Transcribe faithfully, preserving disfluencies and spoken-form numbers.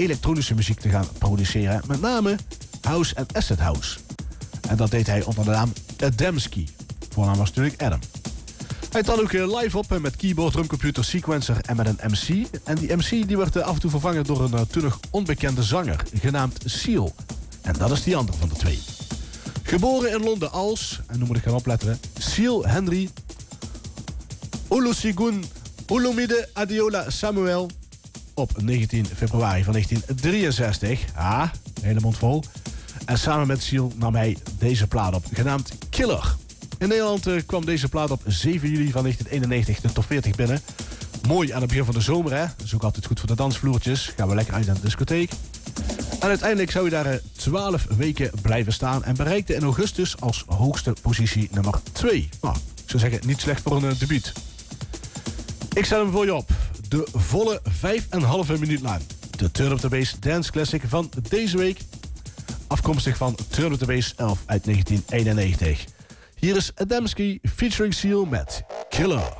elektronische muziek te gaan produceren. Met name house en acid house. En dat deed hij onder de naam Adamski. Voornaam was natuurlijk Adam. Hij trad ook live op met keyboard, drumcomputer, sequencer en met een M C. En die M C die werd af en toe vervangen door een toen nog onbekende zanger, genaamd Seal. En dat is die andere van de twee. Geboren in Londen als, en nu moet ik gaan opletten, Seal Henry Olusegun Olumide Adeola Samuel op negentien februari van negentien drieënzestig. Ah, hele mond vol. En samen met Seal nam hij deze plaat op, genaamd Killer. In Nederland uh, kwam deze plaat op zeven juli van negentien eenennegentig de top veertig binnen. Mooi aan het begin van de zomer, hè. Dat is ook altijd goed voor de dansvloertjes. Gaan we lekker uit aan de discotheek. En uiteindelijk zou hij daar twaalf weken blijven staan en bereikte in augustus als hoogste positie nummer twee. Nou, ik zou zeggen, niet slecht voor een uh, debuut. Ik zet hem voor je op. De volle vijf en een halve minuut lang. De Turn Up The Bass Dance Classic van deze week. Afkomstig van Turn Up The Bass elf uit negentien eenennegentig. Hier is Adamski featuring Seal met Killer.